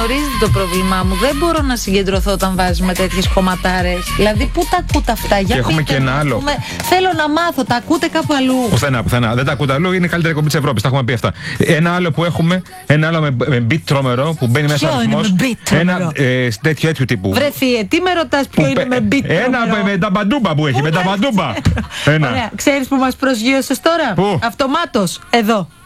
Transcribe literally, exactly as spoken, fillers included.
γνωρίζετε το πρόβλημά μου. Δεν μπορώ να συγκεντρωθώ όταν βάζουμε τέτοιες κομματάρες. Δηλαδή, πού τα ακούτε αυτά? Για έχουμε και ένα άλλο. Πούμε, θέλω να μάθω, τα ακούτε κάπου αλλού? Πουθενά, πουθενά. Δεν τα ακούτε αλλού, είναι η καλύτερη εκπομπή της Ευρώπης. Τα έχουμε πει αυτά. Ένα άλλο που έχουμε, ένα άλλο με, με beat τρομερό που μπαίνει μέσα αριθμός. Ένα ε, τέτοιο έτσι τύπου. Βρεθείε, τι με ρωτάς ποιο είναι με beat τρομερό? Ένα με τα μπαντούμπα που έχει, με τα μπαντούμπα. Ωραία, ξέρεις που μας προσγείωσες τώρα? Πού? Αυτομάτως, εδώ.